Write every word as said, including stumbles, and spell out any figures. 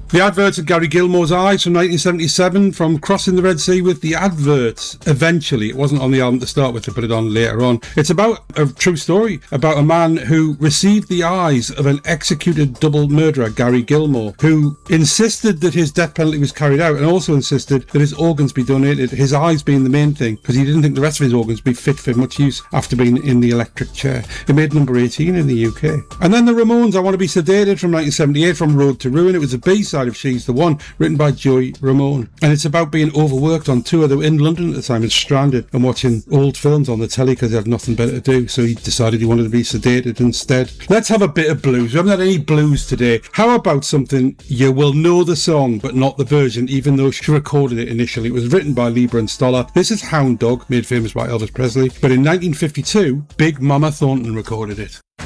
The Adverts of Gary Gilmore's Eyes from nineteen seventy-seven, from Crossing the Red Sea with the Adverts. Eventually, it wasn't on the album to start with, they put it on later on. It's about a true story about a man who received the eyes of an executed double murderer, Gary Gilmore, who insisted that his death penalty was carried out and also insisted that his organs be donated, his eyes being the main thing, because he didn't think the rest of his organs would be fit for much use after being in the electric chair. It made number eighteen in the U K. And then the Ramones, I Want to Be Sedated from nineteen seventy-eight, from Road to Ruin. It was a B-side of She's the One, written by Joey Ramone. And it's about being overworked on tour. They were in London at the time and stranded and watching old films on the telly because they had nothing better to do. So he decided he wanted to be sedated instead. Let's have a bit of blues. We haven't had any blues today. How about something you will know the song but not the version, even though she recorded it initially. It was written by Lieber and Stoller. This is Hound Dog, made famous by Elvis Presley. But in nineteen fifty-two, Big Mama Thornton recorded it.